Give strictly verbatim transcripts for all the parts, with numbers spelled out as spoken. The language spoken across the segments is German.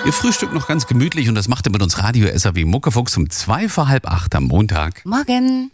Ihr frühstückt noch ganz gemütlich und das macht ihr mit uns Radio S R W Muckefuchs um zwei vor halb acht am Montag. Morgen.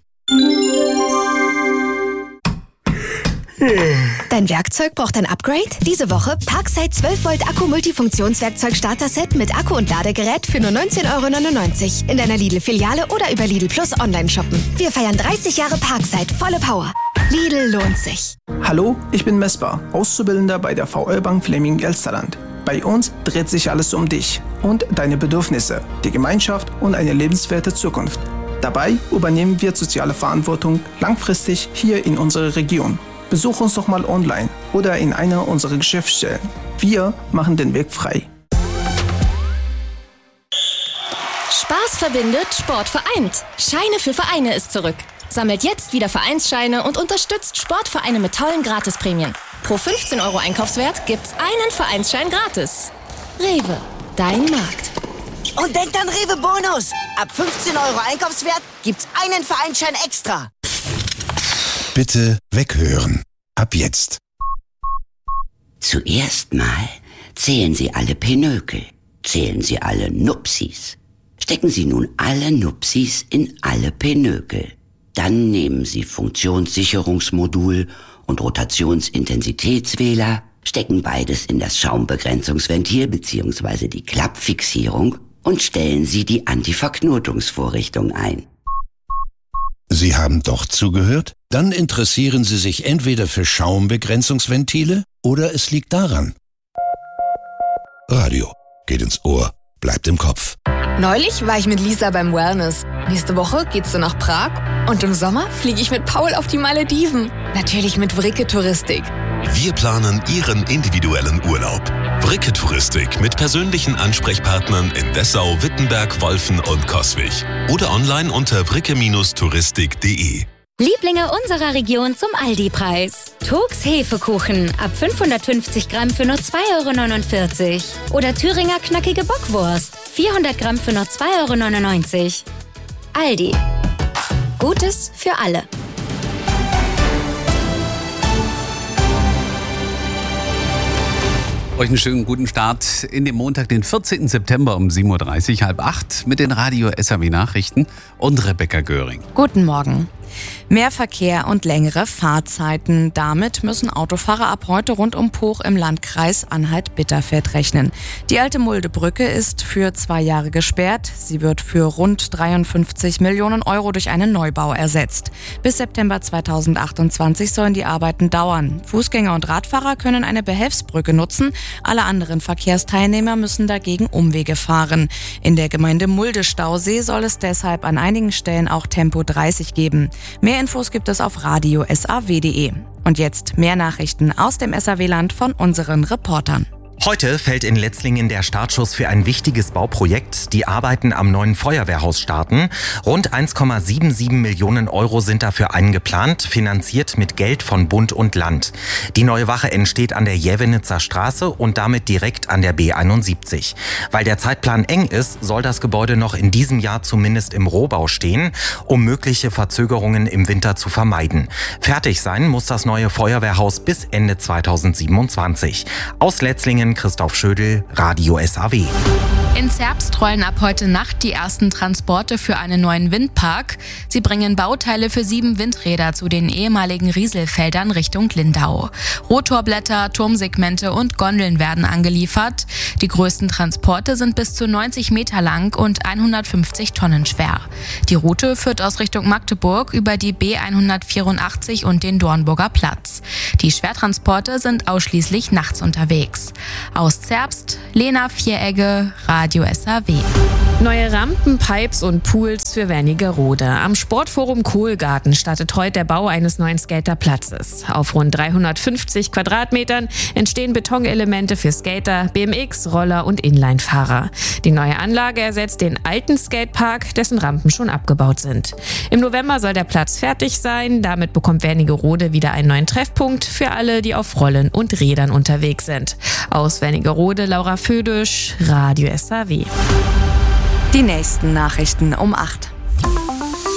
Dein Werkzeug braucht ein Upgrade? Diese Woche Parkside zwölf Volt Akku-Multifunktionswerkzeug Starter-Set mit Akku und Ladegerät für nur neunzehn Euro neunundneunzig. In deiner Lidl-Filiale oder über Lidl Plus online shoppen. Wir feiern dreißig Jahre Parkside, volle Power. Lidl lohnt sich. Hallo, ich bin Mesper, Auszubildender bei der V R-Bank Fleming-Elsterland. Bei uns dreht sich alles um dich und deine Bedürfnisse, die Gemeinschaft und eine lebenswerte Zukunft. Dabei übernehmen wir soziale Verantwortung langfristig hier in unserer Region. Besuch uns doch mal online oder in einer unserer Geschäftsstellen. Wir machen den Weg frei. Spaß verbindet, Sport vereint. Scheine für Vereine ist zurück. Sammelt jetzt wieder Vereinsscheine und unterstützt Sportvereine mit tollen Gratisprämien. Pro fünfzehn Euro Einkaufswert gibt's einen Vereinsschein gratis. Rewe, dein Markt. Und denkt an Rewe Bonus. Ab fünfzehn Euro Einkaufswert gibt's einen Vereinsschein extra. Bitte weghören. Ab jetzt. Zuerst mal zählen Sie alle Pinökel. Zählen Sie alle Nupsis. Stecken Sie nun alle Nupsis in alle Pinökel. Dann nehmen Sie Funktionssicherungsmodul und Rotationsintensitätswähler, stecken beides in das Schaumbegrenzungsventil bzw. die Klappfixierung und stellen Sie die Antiverknotungsvorrichtung ein. Sie haben doch zugehört? Dann interessieren Sie sich entweder für Schaumbegrenzungsventile oder es liegt daran. Radio geht ins Ohr, bleibt im Kopf. Neulich war ich mit Lisa beim Wellness. Nächste Woche geht's so nach Prag. Und im Sommer fliege ich mit Paul auf die Malediven. Natürlich mit Vricke Touristik. Wir planen Ihren individuellen Urlaub. Vricke Touristik mit persönlichen Ansprechpartnern in Dessau, Wittenberg, Wolfen und Coswig. Oder online unter vricke touristik punkt de. Lieblinge unserer Region zum Aldi-Preis. Togs Hefekuchen ab fünfhundertfünfzig Gramm für nur zwei Euro neunundvierzig. Oder Thüringer knackige Bockwurst, vierhundert Gramm für nur zwei Euro neunundneunzig. Aldi. Gutes für alle. Euch einen schönen guten Start in den Montag, den vierzehnten September um sieben Uhr dreißig, halb acht mit den Radio S R W Nachrichten und Rebecca Göring. Guten Morgen. Mehr Verkehr und längere Fahrzeiten. Damit müssen Autofahrer ab heute rund um Poch im Landkreis Anhalt-Bitterfeld rechnen. Die alte Muldebrücke ist für zwei Jahre gesperrt. Sie wird für rund dreiundfünfzig Millionen Euro durch einen Neubau ersetzt. Bis September zweitausendachtundzwanzig sollen die Arbeiten dauern. Fußgänger und Radfahrer können eine Behelfsbrücke nutzen. Alle anderen Verkehrsteilnehmer müssen dagegen Umwege fahren. In der Gemeinde Mulde-Stausee soll es deshalb an einigen Stellen auch Tempo dreißig geben. Mehr Infos gibt es auf radio s a w punkt de. Und jetzt mehr Nachrichten aus dem S R W-Land von unseren Reportern. Heute fällt in Letzlingen der Startschuss für ein wichtiges Bauprojekt. Die Arbeiten am neuen Feuerwehrhaus starten. Rund eins Komma siebenundsiebzig Millionen Euro sind dafür eingeplant, finanziert mit Geld von Bund und Land. Die neue Wache entsteht an der Jävenitzer Straße und damit direkt an der B einundsiebzig. Weil der Zeitplan eng ist, soll das Gebäude noch in diesem Jahr zumindest im Rohbau stehen, um mögliche Verzögerungen im Winter zu vermeiden. Fertig sein muss das neue Feuerwehrhaus bis Ende zweitausendsiebenundzwanzig. Aus Letzlingen Christoph Schödel, Radio S R W. In Zerbst rollen ab heute Nacht die ersten Transporte für einen neuen Windpark. Sie bringen Bauteile für sieben Windräder zu den ehemaligen Rieselfeldern Richtung Lindau. Rotorblätter, Turmsegmente und Gondeln werden angeliefert. Die größten Transporte sind bis zu neunzig Meter lang und hundertfünfzig Tonnen schwer. Die Route führt aus Richtung Magdeburg über die B hundertvierundachtzig und den Dornburger Platz. Die Schwertransporte sind ausschließlich nachts unterwegs. Aus Zerbst, Lena Vieregge, Radio S R W. Neue Rampen, Pipes und Pools für Wernigerode. Am Sportforum Kohlgarten startet heute der Bau eines neuen Skaterplatzes. Auf rund dreihundertfünfzig Quadratmetern entstehen Betonelemente für Skater, B M X, Roller und Inline-Fahrer. Die neue Anlage ersetzt den alten Skatepark, dessen Rampen schon abgebaut sind. Im November soll der Platz fertig sein. Damit bekommt Wernigerode wieder einen neuen Treffpunkt für alle, die auf Rollen und Rädern unterwegs sind. Aus Wernigerode, Laura Födisch, Radio S R W. Die nächsten Nachrichten um acht.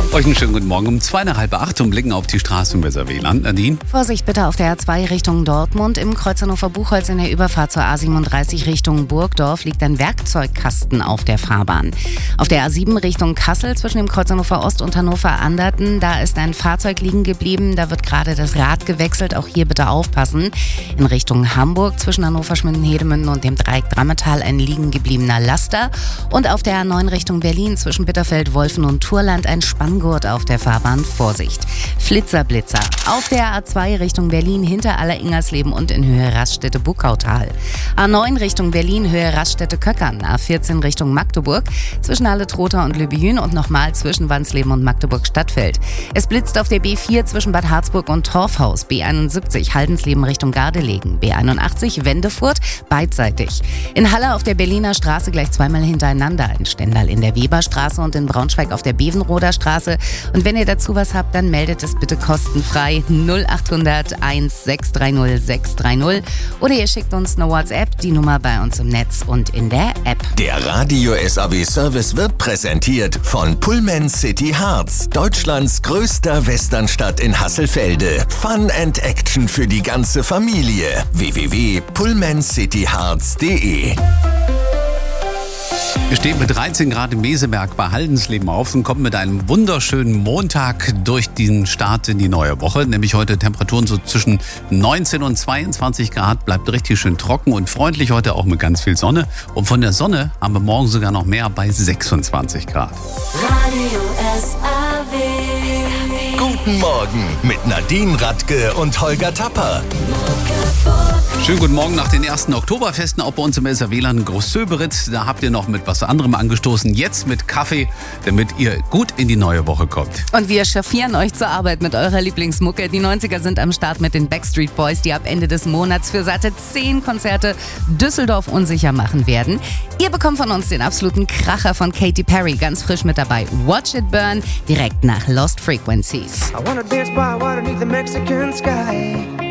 Euch einen schönen guten Morgen um zwei nach halb acht und blicken auf die Straßen im Weserwehland. Nadine? Vorsicht bitte auf der A zwei Richtung Dortmund. Im Kreuz Hannover-Buchholz in der Überfahrt zur A siebenunddreißig Richtung Burgdorf liegt ein Werkzeugkasten auf der Fahrbahn. Auf der A sieben Richtung Kassel zwischen dem Kreuz Hannover Ost und Hannover Anderten, da ist ein Fahrzeug liegen geblieben. Da wird gerade das Rad gewechselt. Auch hier bitte aufpassen. In Richtung Hamburg zwischen Hannover, Schmünden, Hedemünden und dem Dreieck Drammetal ein liegen gebliebener Laster. Und auf der A neun Richtung Berlin zwischen Bitterfeld, Wolfen und Turland ein Spanngurt auf der Fahrbahn. Vorsicht. Flitzer-Blitzer. Auf der A zwei Richtung Berlin hinter Aller-Ingersleben und in Höhe Raststätte-Buckautal. A neun Richtung Berlin Höhe Raststätte-Köckern. A vierzehn Richtung Magdeburg zwischen Halle-Trotha und Lübejün und nochmal zwischen Wansleben und Magdeburg-Stadtfeld. Es blitzt auf der B vier zwischen Bad Harzburg und Torfhaus. B einundsiebzig Haldensleben Richtung Gardelegen. B einundachtzig Wendefurt beidseitig. In Halle auf der Berliner Straße gleich zweimal hintereinander. In Stendal in der Weberstraße und in Braunschweig auf der Bevenroder Straße. Und wenn ihr dazu was habt, dann meldet es bitte kostenfrei null acht hundert eins sechs drei null sechs drei null oder ihr schickt uns eine WhatsApp, die Nummer bei uns im Netz und in der App. Der Radio S A W Service wird präsentiert von Pullman City Harz, Deutschlands größter Westernstadt in Hasselfelde. Fun and Action für die ganze Familie. w w w punkt pullman city harz punkt de. Wir stehen mit dreizehn Grad im Meseberg bei Haldensleben auf und kommen mit einem wunderschönen Montag durch den Start in die neue Woche. Nämlich heute Temperaturen so zwischen neunzehn und zweiundzwanzig Grad. Bleibt richtig schön trocken und freundlich heute auch mit ganz viel Sonne. Und von der Sonne haben wir morgen sogar noch mehr bei sechsundzwanzig Grad. Radio S A W. Guten Morgen mit Nadine Radke und Holger Tapper. Schönen guten Morgen nach den ersten Oktoberfesten, auch bei uns im Weserwehland Großsöberitz. Da habt ihr noch mit was anderem angestoßen, jetzt mit Kaffee, damit ihr gut in die neue Woche kommt. Und wir chauffieren euch zur Arbeit mit eurer Lieblingsmucke. Die neunziger sind am Start mit den Backstreet Boys, die ab Ende des Monats für satte zehn Konzerte Düsseldorf unsicher machen werden. Ihr bekommt von uns den absoluten Kracher von Katy Perry, ganz frisch mit dabei. Watch It Burn, direkt nach Lost Frequencies. I wanna dance by water beneath the Mexican sky.